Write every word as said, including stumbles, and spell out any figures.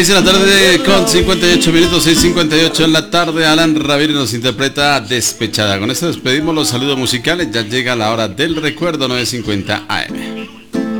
seis de la tarde con cincuenta y ocho minutos, seis cincuenta y ocho en la tarde. Alan Ramírez nos interpreta Despechada. Con esto despedimos los saludos musicales. Ya llega la hora del recuerdo, nueve cincuenta A M.